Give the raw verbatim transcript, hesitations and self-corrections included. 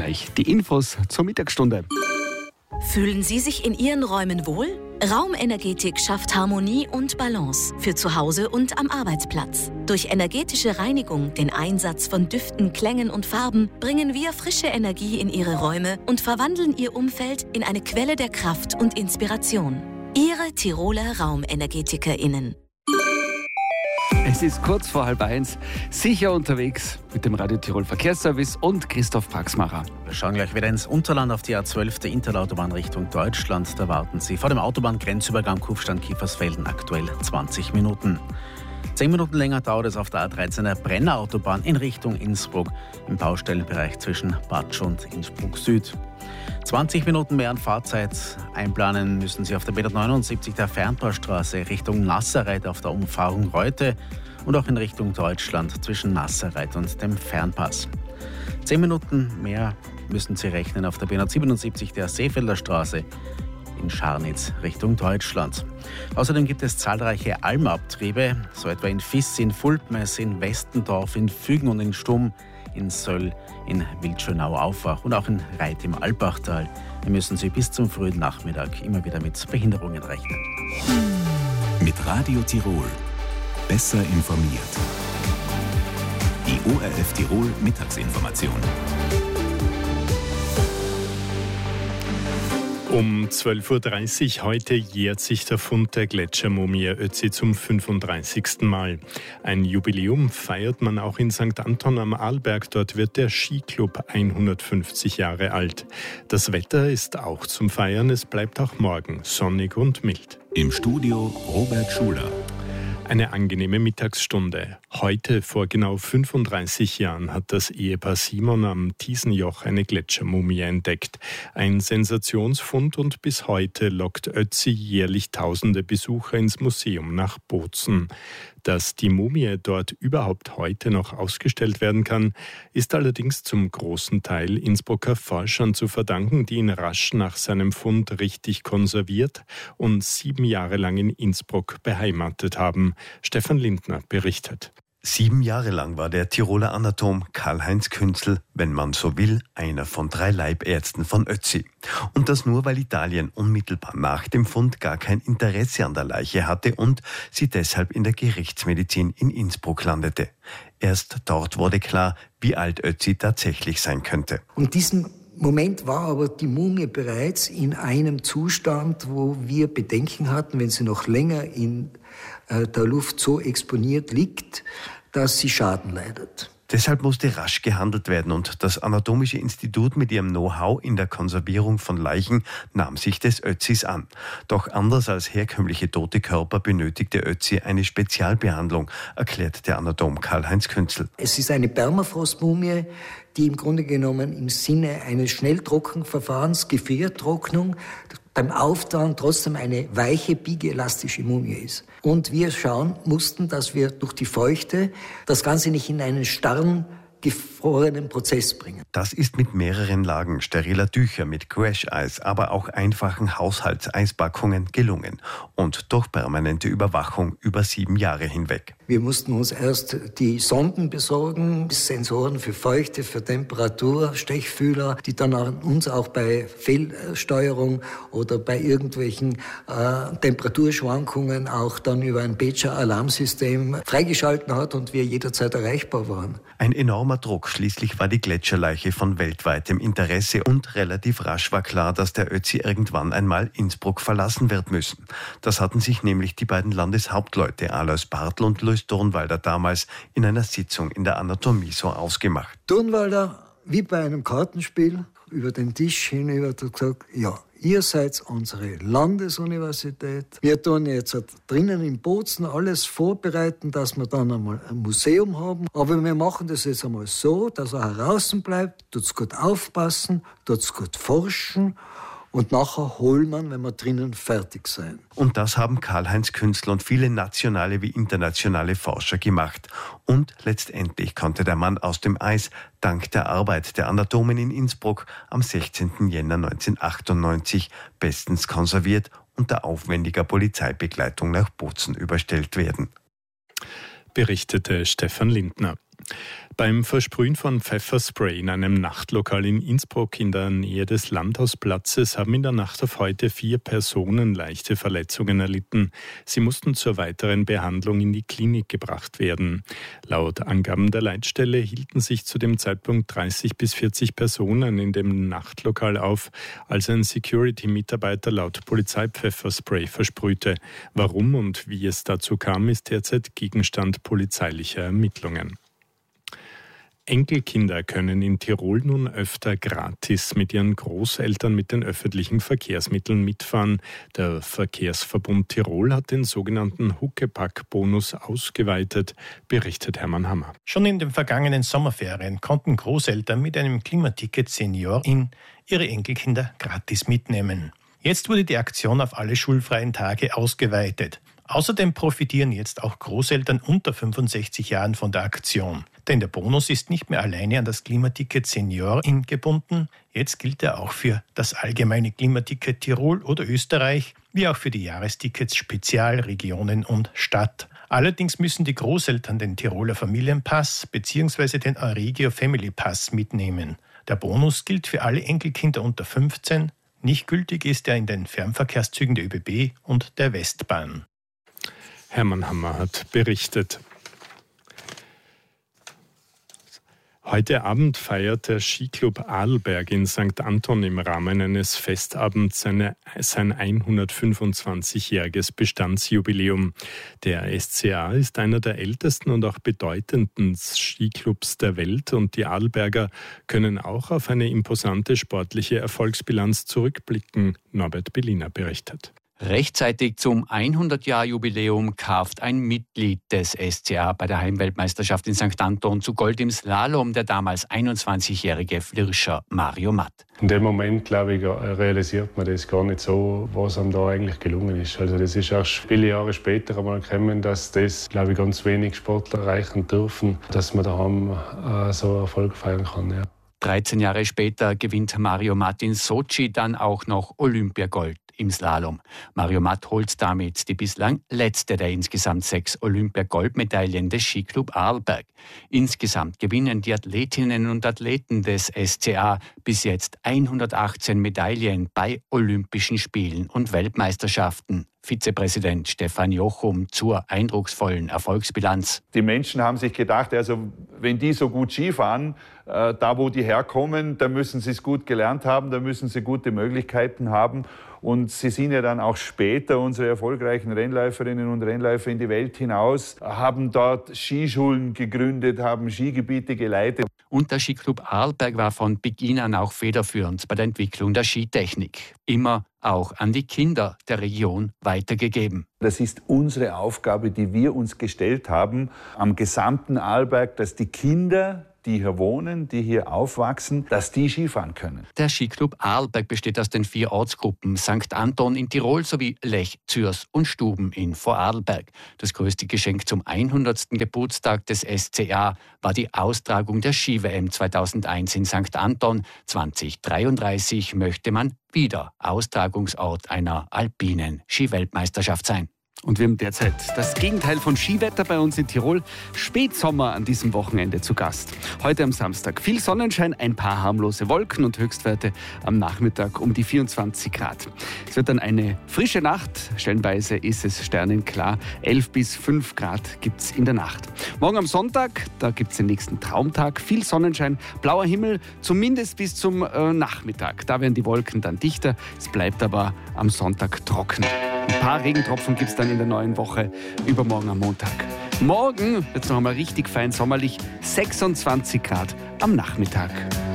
gleich die Infos zur Mittagsstunde. Fühlen Sie sich in Ihren Räumen wohl? Raumenergetik schafft Harmonie und Balance für zu Hause und am Arbeitsplatz. Durch energetische Reinigung, den Einsatz von Düften, Klängen und Farben bringen wir frische Energie in Ihre Räume und verwandeln Ihr Umfeld in eine Quelle der Kraft und Inspiration. Ihre Tiroler RaumenergetikerInnen. Es ist kurz vor halb eins, sicher unterwegs mit dem Radio Tirol Verkehrsservice und Christoph Praxmacher. Wir schauen gleich wieder ins Unterland auf die A zwölf der Interautobahn Richtung Deutschland. Da warten Sie vor dem Autobahngrenzübergang Kufstein-Kiefersfelden aktuell zwanzig Minuten. Zehn Minuten länger dauert es auf der A dreizehn der Brenner Autobahn in Richtung Innsbruck im Baustellenbereich zwischen Batsch und Innsbruck Süd. zwanzig Minuten mehr an Fahrzeit einplanen müssen Sie auf der B neunundsiebzig der Ferntorstraße Richtung Nasserreit auf der Umfahrung Reute und auch in Richtung Deutschland zwischen Nasserreit und dem Fernpass. Zehn Minuten mehr müssen Sie rechnen auf der B siebenundsiebzig der Seefelder Straße in Scharnitz Richtung Deutschland. Außerdem gibt es zahlreiche Almabtriebe, so etwa in Viss, in Fulpmes, in Westendorf, in Fügen und in Stumm, in Söll, in Wildschönau-Aufwach und auch in Reit im Alpachtal. Hier müssen Sie bis zum frühen Nachmittag immer wieder mit Behinderungen rechnen. Mit Radio Tirol. Besser informiert. Die O R F Tirol Mittagsinformation. Um zwölf Uhr dreißig heute jährt sich der Fund der Gletschermumie Ötzi zum fünfunddreißigsten Mal. Ein Jubiläum feiert man auch in Sankt Anton am Arlberg. Dort wird der Skiclub hundertfünfzig Jahre alt. Das Wetter ist auch zum Feiern. Es bleibt auch morgen sonnig und mild. Im Studio Robert Schuler. Eine angenehme Mittagsstunde. Heute, vor genau fünfunddreißig Jahren, hat das Ehepaar Simon am Tiesenjoch eine Gletschermumie entdeckt. Ein Sensationsfund und bis heute lockt Ötzi jährlich tausende Besucher ins Museum nach Bozen. Dass die Mumie dort überhaupt heute noch ausgestellt werden kann, ist allerdings zum großen Teil Innsbrucker Forschern zu verdanken, die ihn rasch nach seinem Fund richtig konserviert und sieben Jahre lang in Innsbruck beheimatet haben. Stefan Lindner berichtet. Sieben Jahre lang war der Tiroler Anatom Karl-Heinz Künzl, wenn man so will, einer von drei Leibärzten von Ötzi. Und das nur, weil Italien unmittelbar nach dem Fund gar kein Interesse an der Leiche hatte und sie deshalb in der Gerichtsmedizin in Innsbruck landete. Erst dort wurde klar, wie alt Ötzi tatsächlich sein könnte. Und diesen Moment war aber die Mumie bereits in einem Zustand, wo wir Bedenken hatten, wenn sie noch länger in äh, der Luft so exponiert liegt, dass sie Schaden leidet. Deshalb musste rasch gehandelt werden und das Anatomische Institut mit ihrem Know-how in der Konservierung von Leichen nahm sich des Ötzis an. Doch anders als herkömmliche tote Körper benötigte Ötzi eine Spezialbehandlung, erklärt der Anatom Karl-Heinz Künzl. Es ist eine Permafrostmumie, die im Grunde genommen im Sinne eines Schnelltrockenverfahrens, Gefriertrocknung, beim Auftauen trotzdem eine weiche, biegeelastische Mumie ist. Und wir schauen mussten, dass wir durch die Feuchte das Ganze nicht in einen starren, gefrorenen Prozess bringen. Das ist mit mehreren Lagen steriler Tücher, mit Crash-Eis, aber auch einfachen Haushaltseispackungen gelungen. Und durch permanente Überwachung über sieben Jahre hinweg. Wir mussten uns erst die Sonden besorgen, Sensoren für Feuchte, für Temperatur, Stechfühler, die dann uns auch bei Fehlsteuerung oder bei irgendwelchen äh, Temperaturschwankungen auch dann über ein Becher-Alarmsystem freigeschalten hat und wir jederzeit erreichbar waren. Ein enormer Druck. Schließlich war die Gletscherleiche von weltweitem Interesse und relativ rasch war klar, dass der Ötzi irgendwann einmal Innsbruck verlassen wird müssen. Das hatten sich nämlich die beiden Landeshauptleute Alois Bartl und Louis Durnwalder damals in einer Sitzung in der Anatomie so ausgemacht. Durnwalder, wie bei einem Kartenspiel, über den Tisch hinüber hat gesagt, ja, ihr seid unsere Landesuniversität. Wir tun jetzt drinnen in Bozen alles vorbereiten, dass wir dann einmal ein Museum haben. Aber wir machen das jetzt einmal so, dass er draußen bleibt, tut's gut aufpassen, tut's gut forschen. Und nachher holen wir, wenn wir drinnen fertig sein. Und das haben Karl-Heinz Künzl und viele nationale wie internationale Forscher gemacht. Und letztendlich konnte der Mann aus dem Eis dank der Arbeit der Anatomen in Innsbruck am sechzehnten Jänner neunzehnhundertachtundneunzig bestens konserviert unter aufwendiger Polizeibegleitung nach Bozen überstellt werden. Berichtete Stefan Lindner. Beim Versprühen von Pfefferspray in einem Nachtlokal in Innsbruck in der Nähe des Landhausplatzes haben in der Nacht auf heute vier Personen leichte Verletzungen erlitten. Sie mussten zur weiteren Behandlung in die Klinik gebracht werden. Laut Angaben der Leitstelle hielten sich zu dem Zeitpunkt dreißig bis vierzig Personen in dem Nachtlokal auf, als ein Security-Mitarbeiter laut Polizei Pfefferspray versprühte. Warum und wie es dazu kam, ist derzeit Gegenstand polizeilicher Ermittlungen. Enkelkinder können in Tirol nun öfter gratis mit ihren Großeltern mit den öffentlichen Verkehrsmitteln mitfahren. Der Verkehrsverbund Tirol hat den sogenannten Huckepack-Bonus ausgeweitet, berichtet Hermann Hammer. Schon in den vergangenen Sommerferien konnten Großeltern mit einem Klimaticket Seniorin ihre Enkelkinder gratis mitnehmen. Jetzt wurde die Aktion auf alle schulfreien Tage ausgeweitet. Außerdem profitieren jetzt auch Großeltern unter fünfundsechzig Jahren von der Aktion. Denn der Bonus ist nicht mehr alleine an das Klimaticket Seniorin gebunden. Jetzt gilt er auch für das allgemeine Klimaticket Tirol oder Österreich, wie auch für die Jahrestickets Spezial, Regionen und Stadt. Allerdings müssen die Großeltern den Tiroler Familienpass bzw. den Euregio Family Pass mitnehmen. Der Bonus gilt für alle Enkelkinder unter fünfzehn. Nicht gültig ist er in den Fernverkehrszügen der ÖBB und der Westbahn. Hermann Hammer hat berichtet. Heute Abend feiert der Skiclub Arlberg in Sankt Anton im Rahmen eines Festabends seine, sein hundertfünfundzwanzigjähriges Bestandsjubiläum. Der S C A ist einer der ältesten und auch bedeutendsten Skiclubs der Welt und die Arlberger können auch auf eine imposante sportliche Erfolgsbilanz zurückblicken. Norbert Belliner berichtet. Rechtzeitig zum hundert-Jahr-Jubiläum kauft ein Mitglied des S C A bei der Heimweltmeisterschaft in Sankt Anton zu Gold im Slalom der damals einundzwanzigjährige Flirscher Mario Matt. In dem Moment, glaube ich, realisiert man das gar nicht so, was einem da eigentlich gelungen ist. Also das ist erst viele Jahre später einmal gekommen, dass das, glaube ich, ganz wenig Sportler erreichen dürfen, dass man daheim äh, so Erfolg feiern kann. Ja. dreizehn Jahre später gewinnt Mario Matt in Sochi dann auch noch Olympiagold im Slalom. Mario Matt holt damit die bislang letzte der insgesamt sechs Olympia-Goldmedaillen des Skiclub Arlberg. Insgesamt gewinnen die Athletinnen und Athleten des S C A bis jetzt hundertachtzehn Medaillen bei Olympischen Spielen und Weltmeisterschaften. Vizepräsident Stefan Jochum zur eindrucksvollen Erfolgsbilanz. Die Menschen haben sich gedacht, also wenn die so gut Skifahren, äh, da wo die herkommen, da müssen sie es gut gelernt haben, da müssen sie gute Möglichkeiten haben. Und sie sind ja dann auch später, unsere erfolgreichen Rennläuferinnen und Rennläufer, in die Welt hinaus, haben dort Skischulen gegründet, haben Skigebiete geleitet. Und der Skiclub Arlberg war von Beginn an auch federführend bei der Entwicklung der Skitechnik. Immer auch an die Kinder der Region weitergegeben. Das ist unsere Aufgabe, die wir uns gestellt haben, am gesamten Arlberg, dass die Kinder, die hier wohnen, die hier aufwachsen, dass die Skifahren können. Der Skiclub Arlberg besteht aus den vier Ortsgruppen Sankt Anton in Tirol sowie Lech, Zürs und Stuben in Vorarlberg. Das größte Geschenk zum hundertsten Geburtstag des S C A war die Austragung der Ski-W M zweitausendeins in Sankt Anton. zweitausenddreiunddreißig möchte man wieder Austragungsort einer alpinen Skiweltmeisterschaft sein. Und wir haben derzeit das Gegenteil von Skiwetter bei uns in Tirol. Spätsommer an diesem Wochenende zu Gast. Heute am Samstag viel Sonnenschein, ein paar harmlose Wolken und Höchstwerte am Nachmittag um die vierundzwanzig Grad. Es wird dann eine frische Nacht. Stellenweise ist es sternenklar. elf bis fünf Grad gibt es in der Nacht. Morgen am Sonntag, da gibt es den nächsten Traumtag. Viel Sonnenschein, blauer Himmel, zumindest bis zum äh, Nachmittag. Da werden die Wolken dann dichter. Es bleibt aber am Sonntag trocken. Ein paar Regentropfen gibt es dann in der neuen Woche, übermorgen am Montag. Morgen wird es noch einmal richtig fein sommerlich, sechsundzwanzig Grad am Nachmittag.